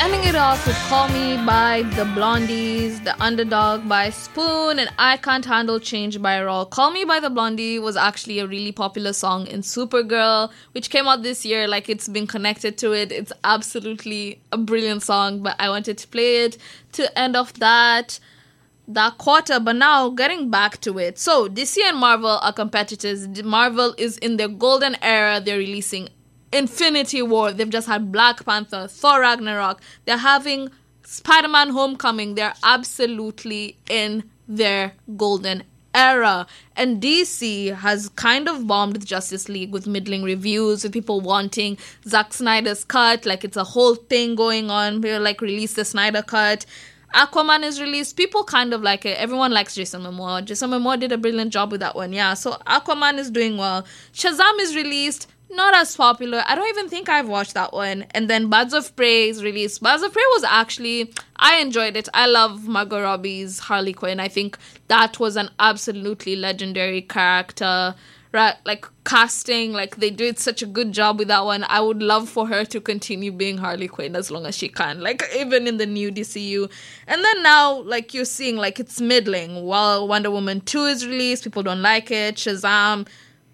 Ending it off with Call Me by the Blondies, The Underdog by Spoon, and I Can't Handle Change by Raw. Call Me by the Blondie was actually a really popular song in Supergirl, which came out this year. Like, it's been connected to it. It's absolutely a brilliant song, but I wanted to play it to end off that quarter. But now, getting back to it. So, DC and Marvel are competitors. Marvel is in their golden era. They're releasing Infinity War. They've just had Black Panther, Thor Ragnarok. They're having Spider-Man Homecoming. They're absolutely in their golden era. And DC has kind of bombed Justice League with middling reviews, with people wanting Zack Snyder's cut. Like, it's a whole thing going on. We're like, release the Snyder cut. Aquaman is released. People kind of like it. Everyone likes Jason Momoa. Jason Momoa did a brilliant job with that one. Yeah, so Aquaman is doing well. Shazam is released. Not as popular. I don't even think I've watched that one. And then Birds of Prey is released. Birds of Prey was actually, I enjoyed it. I love Margot Robbie's Harley Quinn. I think that was an absolutely legendary character. Right? Like, casting, like, they did such a good job with that one. I would love for her to continue being Harley Quinn as long as she can. Like, even in the new DCU. And then now, like, you're seeing, like, it's middling. While Wonder Woman 2 is released, people don't like it. Shazam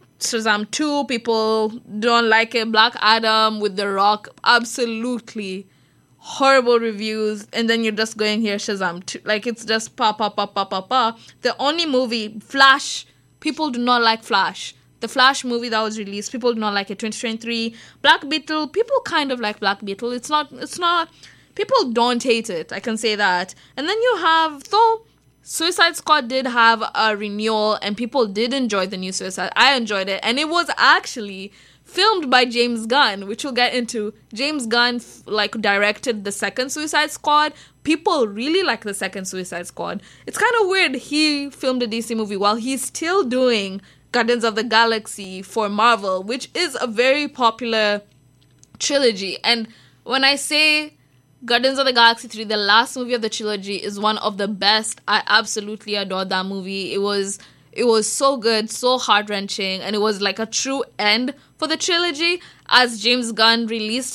2, people don't like it. Black Adam with The Rock, absolutely horrible reviews. And then you're just going here, Shazam 2. Like, it's just pa. The only movie, Flash, people do not like Flash. The Flash movie that was released, people do not like it. 2023. Black Beetle, people kind of like Black Beetle. It's not, people don't hate it. I can say that. And then you have, though, Suicide Squad did have a renewal and people did enjoy the new Suicide. I enjoyed it. And it was actually filmed by James Gunn, which we'll get into. James Gunn, directed the second Suicide Squad. People really like the second Suicide Squad. It's kind of weird he filmed a DC movie while he's still doing Guardians of the Galaxy for Marvel, which is a very popular trilogy. And when I say Guardians of the Galaxy 3, the last movie of the trilogy, is one of the best. I absolutely adored that movie. It was so good, so heart-wrenching, and it was like a true end for the trilogy as James Gunn released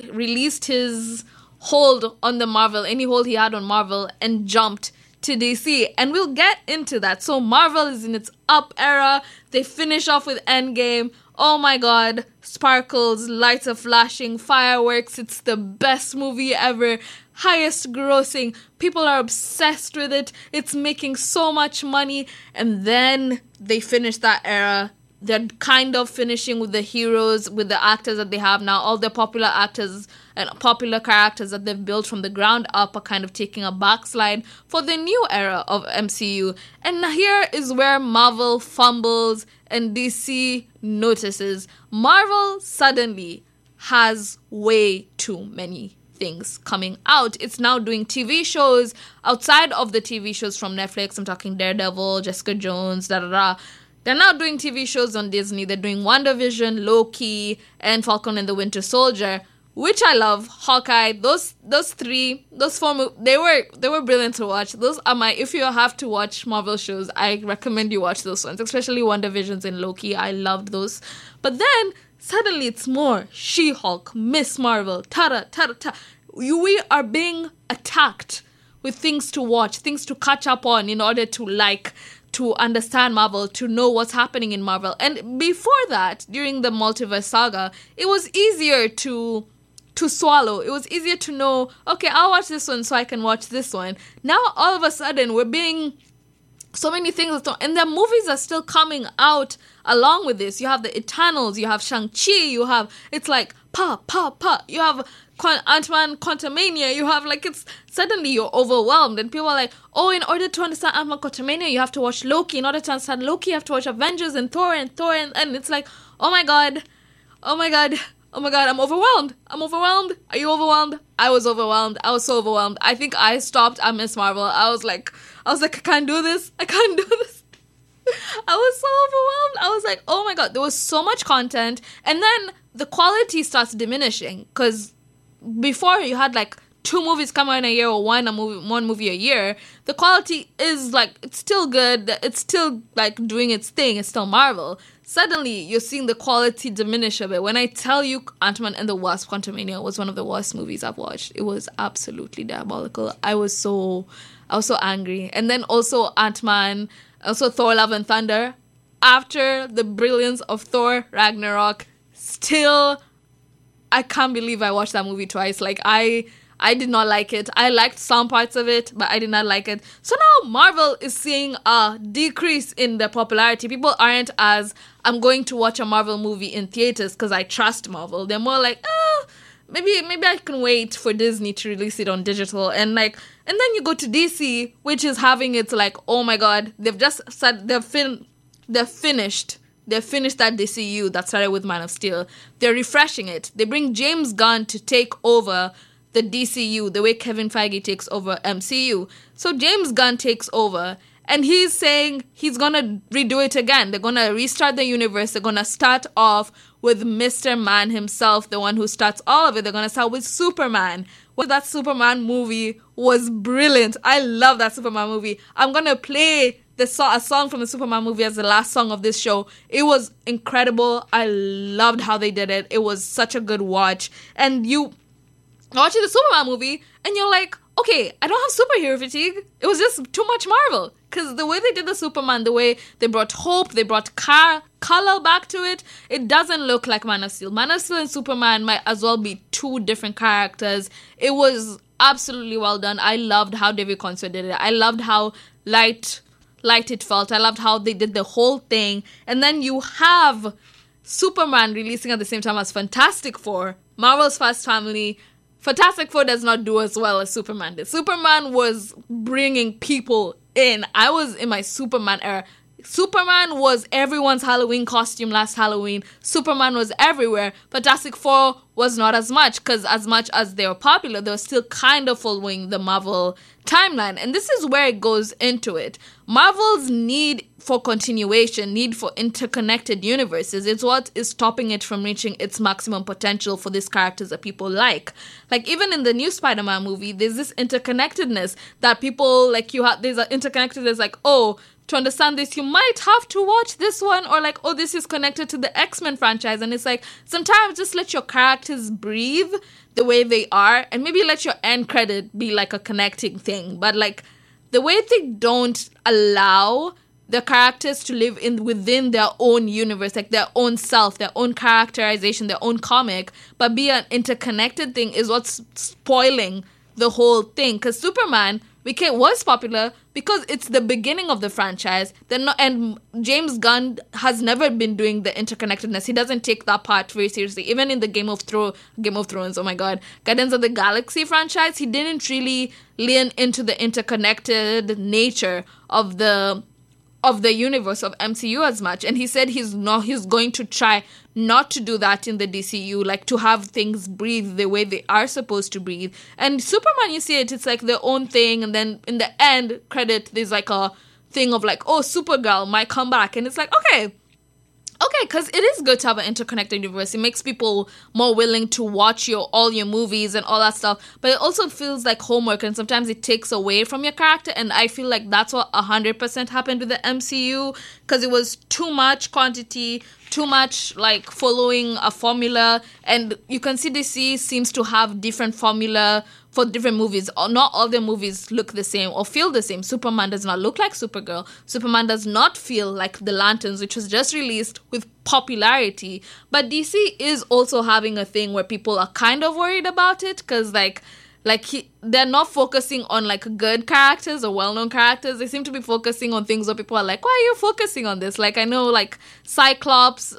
his hold on the Marvel, any hold he had on Marvel, and jumped to DC. And we'll get into that. So Marvel is in its up era. They finish off with Endgame. Oh my god, sparkles, lights are flashing, fireworks, it's the best movie ever, highest grossing, people are obsessed with it, it's making so much money, and then they finish that era. They're kind of finishing with the heroes, with the actors that they have now. All the popular actors and popular characters that they've built from the ground up are kind of taking a backslide for the new era of MCU. And here is where Marvel fumbles and DC notices. Marvel suddenly has way too many things coming out. It's now doing TV shows outside of the TV shows from Netflix. I'm talking Daredevil, Jessica Jones, They're now doing TV shows on Disney. They're doing WandaVision, Loki, and Falcon and the Winter Soldier, which I love. Hawkeye, those four, they were brilliant to watch. Those are if you have to watch Marvel shows, I recommend you watch those ones, especially WandaVisions and Loki. I loved those. But then suddenly it's more She-Hulk, Miss Marvel, we are being attacked with things to watch, things to catch up on in order to understand Marvel, to know what's happening in Marvel. And before that, during the multiverse saga, it was easier to swallow. It was easier to know, okay, I'll watch this one so I can watch this one. Now, all of a sudden, we're being so many things, and the movies are still coming out along with this. You have the Eternals, you have Shang-Chi, it's like, you have Ant-Man Quantumania, you have suddenly you're overwhelmed, and people are like, oh, in order to understand Ant-Man Quantumania, you have to watch Loki. In order to understand Loki, you have to watch Avengers and Thor, and it's like, oh my god, I'm overwhelmed. Are you overwhelmed? I was overwhelmed. I was so overwhelmed. I think I stopped at Miss Marvel. I was like, I can't do this. I was so overwhelmed. I was like, oh my god, there was so much content, and then the quality starts diminishing, because before you had 2 movies come out in a year, or one movie a year. The quality is it's still good. It's still doing its thing. It's still Marvel. suddenly you're seeing the quality diminish a bit. When I tell you Ant-Man and the Wasp Quantumania was one of the worst movies I've watched, it was absolutely diabolical. I was so angry. And then also Ant-Man, also Thor Love and Thunder. After the brilliance of Thor Ragnarok, still I can't believe I watched that movie twice. Like I did not like it. I liked some parts of it, but I did not like it. So now Marvel is seeing a decrease in the popularity. People aren't as, I'm going to watch a Marvel movie in theaters because I trust Marvel. They're more like, oh, maybe I can wait for Disney to release it on digital. And then you go to DC, which is having its like, oh my God, they've just said they're finished. They finished that DCU that started with Man of Steel. They're refreshing it. They bring James Gunn to take over the DCU the way Kevin Feige takes over MCU. So James Gunn takes over and he's saying he's going to redo it again. They're going to restart the universe. They're going to start off with Mr. Man himself, the one who starts all of it. They're going to start with Superman. Well, that Superman movie was brilliant. I love that Superman movie. I'm going to play a song from the Superman movie as the last song of this show. It was incredible. I loved how they did it. It was such a good watch. And you watching the Superman movie and you're like, okay, I don't have superhero fatigue. It was just too much Marvel. Because the way they did the Superman, the way they brought hope, they brought color back to it, it doesn't look like Man of Steel. Man of Steel and Superman might as well be two different characters. It was absolutely well done. I loved how David Conser did it. I loved how light it felt. I loved how they did the whole thing. And then you have Superman releasing at the same time as Fantastic Four, Marvel's First Family. Fantastic Four does not do as well as Superman did. Superman was bringing people in. I was in my Superman era. Superman was everyone's Halloween costume last Halloween. Superman was everywhere. Fantastic Four was not as much, because as much as they were popular, they were still kind of following the Marvel timeline. And this is where it goes into it. Marvel's need for continuation, need for interconnected universes, is what is stopping it from reaching its maximum potential for these characters that people like. Like, even in the new Spider-Man movie, there's this interconnectedness that people, like, there's an interconnectedness, like, oh, to understand this, you might have to watch this one, or like, oh, this is connected to the X-Men franchise. And it's like, sometimes just let your characters breathe the way they are, and maybe let your end credit be like a connecting thing. But like, the way they don't allow the characters to live within their own universe, like their own self, their own characterization, their own comic, but be an interconnected thing, is what's spoiling the whole thing. Because Superman was popular because it's the beginning of the franchise. And James Gunn has never been doing the interconnectedness. He doesn't take that part very seriously. Even in the Game of Thrones, oh my God, Guardians of the Galaxy franchise, he didn't really lean into the interconnected nature of the universe of MCU as much. And he said he's going to try not to do that in the DCU, like to have things breathe the way they are supposed to breathe. And Superman, you see it's like their own thing, and then in the end credit, there's like a thing of like, oh, Supergirl might come back, and it's like, okay, because it is good to have an interconnected universe. It makes people more willing to watch all your movies and all that stuff. But it also feels like homework, and sometimes it takes away from your character. And I feel like that's what 100% happened with the MCU, because it was too much quantity, too much like following a formula. And you can see DC seems to have different formula for different movies. Not all the movies look the same or feel the same. Superman does not look like Supergirl. Superman does not feel like The Lanterns, which was just released with popularity. But DC is also having a thing where people are kind of worried about it, because they're not focusing on like good characters or well-known characters. They seem to be focusing on things where people are like, why are you focusing on this? Like, I know like Cyclops,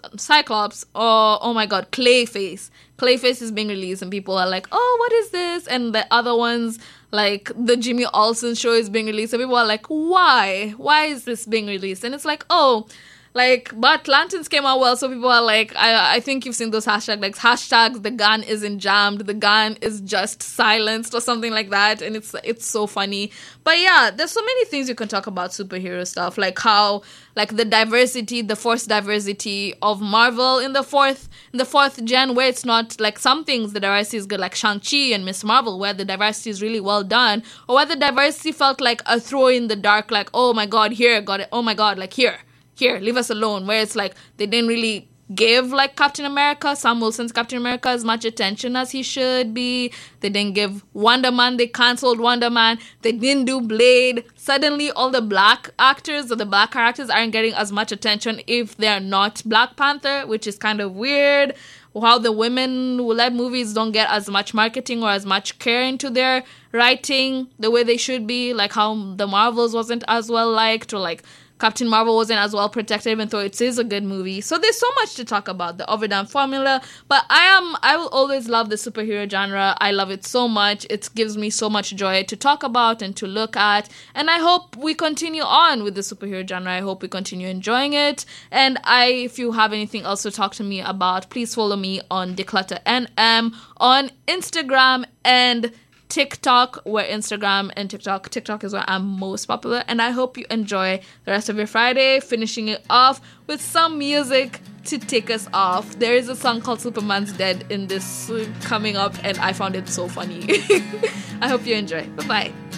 or oh my God, Clayface is being released, and people are like, oh, what is this? And the other ones, like the Jimmy Olsen show, is being released, and people are like, why is this being released? And it's like, oh, like, but Lanterns came out well, so people are like, I think you've seen those hashtags, the gun isn't jammed, the gun is just silenced, or something like that, and it's so funny. But yeah, there's so many things you can talk about superhero stuff, like how, like the forced diversity of Marvel in the fourth gen, where it's not like some things the diversity is good, like Shang-Chi and Miss Marvel, where the diversity is really well done, or where the diversity felt like a throw in the dark, like, oh my God, here, got it, oh my God, like here here, leave us alone. Where it's like they didn't really give like Captain America, Sam Wilson's Captain America, as much attention as he should be. They didn't give Wonder Man. They canceled Wonder Man. They didn't do Blade. Suddenly, all the black actors or the black characters aren't getting as much attention if they're not Black Panther, which is kind of weird. How the women-led movies don't get as much marketing or as much care into their writing the way they should be. Like how the Marvels wasn't as well liked, or like Captain Marvel wasn't as well protected, even though it is a good movie. So there's so much to talk about, the overdone formula. But I will always love the superhero genre. I love it so much. It gives me so much joy to talk about and to look at. And I hope we continue on with the superhero genre. I hope we continue enjoying it. And if you have anything else to talk to me about, please follow me on DeclutterNM on Instagram and TikTok, where Instagram and TikTok is where I'm most popular. And I hope you enjoy the rest of your Friday, finishing it off with some music to take us off. There is a song called Superman's Dead in this coming up, and I found it so funny. I hope you enjoy. Bye-bye.